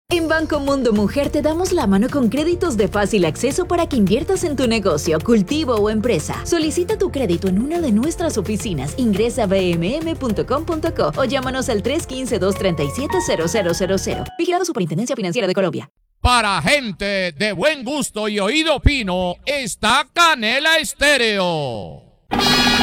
En Banco Mundo Mujer te damos la mano con créditos de fácil acceso para que inviertas en tu negocio, cultivo o empresa. Solicita tu crédito en una de nuestras oficinas. Ingresa a bmm.com.co o llámanos al 315-237-0000. Vigilado Superintendencia Financiera de Colombia. Para gente de buen gusto y oído fino, está Canela Estéreo.